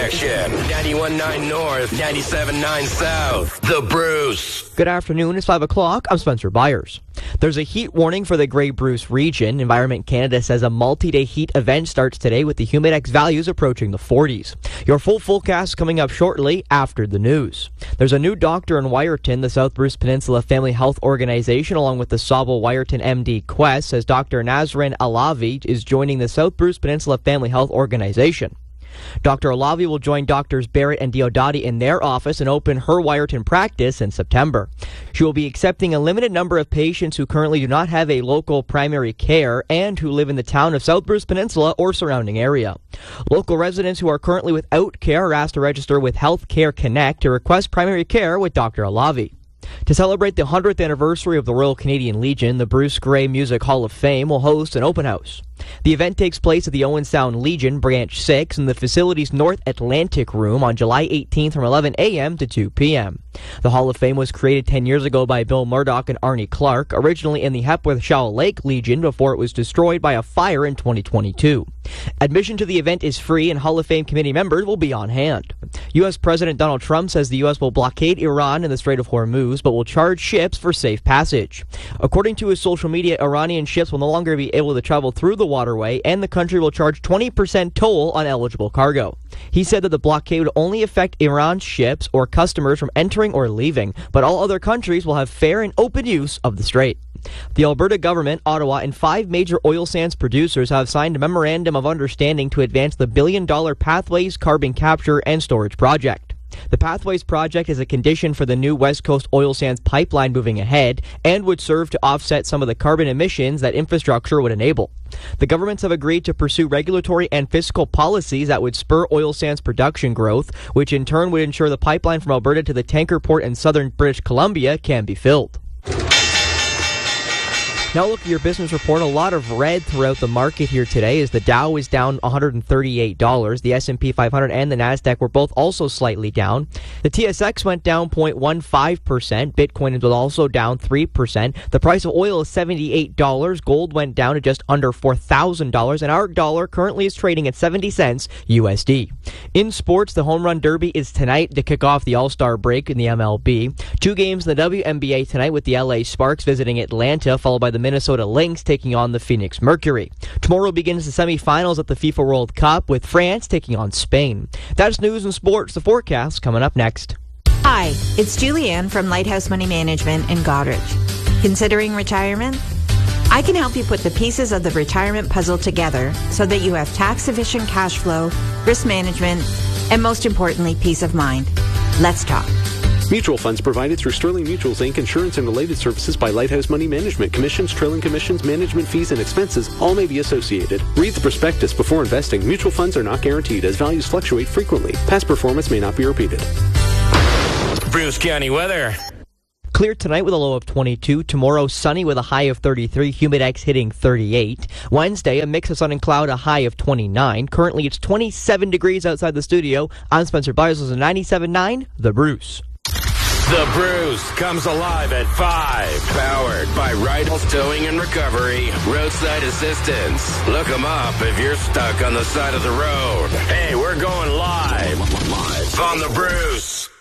connection. 91.9 North, 97.9 South. The Bruce. Good afternoon. It's 5 o'clock. I'm Spencer Byers. There's a heat warning for the Grey Bruce region. Environment Canada says a multi-day heat event starts today with the Humidex values approaching the 40s. Your full forecast coming up shortly after the news. There's a new doctor in Wyerton. The South Bruce Peninsula Family Health Organization, along with the Sauble Wyerton MD Quest, says Dr. Nazrin Alavi is joining the South Bruce Peninsula Family Health Organization. Dr. Alavi will join Drs. Barrett and Diodati in their office and open her Wyerton practice in September. She will be accepting a limited number of patients who currently do not have a local primary care and who live in the town of South Bruce Peninsula or surrounding area. Local residents who are currently without care are asked to register with Healthcare Connect to request primary care with Dr. Alavi. To celebrate the 100th anniversary of the Royal Canadian Legion, the Bruce Grey Music Hall of Fame will host an open house. The event takes place at the Owen Sound Legion, Branch 6, in the facility's North Atlantic Room on July 18th from 11 a.m. to 2 p.m. The Hall of Fame was created 10 years ago by Bill Murdoch and Arnie Clark, originally in the Hepworth Shaw Lake Legion before it was destroyed by a fire in 2022. Admission to the event is free and Hall of Fame committee members will be on hand. U.S. President Donald Trump says the U.S. will blockade Iran in the Strait of Hormuz, but will charge ships for safe passage. According to his social media, Iranian ships will no longer be able to travel through the waterway, and the country will charge 20% toll on eligible cargo. He said that the blockade would only affect Iran's ships or customers from entering or leaving, but all other countries will have fair and open use of the strait. The Alberta government, Ottawa, and 5 major oil sands producers have signed a memorandum of understanding to advance the billion-dollar Pathways Carbon Capture and Storage project. The Pathways project is a condition for the new West Coast oil sands pipeline moving ahead and would serve to offset some of the carbon emissions that infrastructure would enable. The governments have agreed to pursue regulatory and fiscal policies that would spur oil sands production growth, which in turn would ensure the pipeline from Alberta to the tanker port in southern British Columbia can be filled. Now look at your business report. A lot of red throughout the market here today as the Dow is down $138. The S&P 500 and the Nasdaq were both also slightly down. The TSX went down 0.15%. Bitcoin is also down 3%. The price of oil is $78. Gold went down to just under $4,000. And our dollar currently is trading at 70 cents USD. In sports, the Home Run Derby is tonight to kick off the All-Star break in the MLB. 2 games in the WNBA tonight with the LA Sparks visiting Atlanta, followed by the Minnesota Lynx taking on the Phoenix Mercury. Tomorrow begins the semifinals at the FIFA World Cup with France taking on Spain. That's news and sports. The forecast coming up next. Hi, it's Julianne from Lighthouse Money Management in Goderich. Considering retirement? I can help you put the pieces of the retirement puzzle together so that you have tax-efficient cash flow, risk management, and most importantly, peace of mind. Let's talk. Mutual funds provided through Sterling Mutuals Inc. Insurance and related services by Lighthouse Money Management. Commissions, trailing commissions, management fees, and expenses all may be associated. Read the prospectus before investing. Mutual funds are not guaranteed as values fluctuate frequently. Past performance may not be repeated. Bruce County weather. Clear tonight with a low of 22. Tomorrow, sunny with a high of 33. Humidex hitting 38. Wednesday, a mix of sun and cloud, a high of 29. Currently, it's 27 degrees outside the studio. I'm Spencer Byers. This is 97.9 The Bruce. The Bruce comes alive at 5. Powered by Rydell's Towing and Recovery. Roadside assistance. Look them up if you're stuck on the side of the road. Hey, we're going live on The Bruce.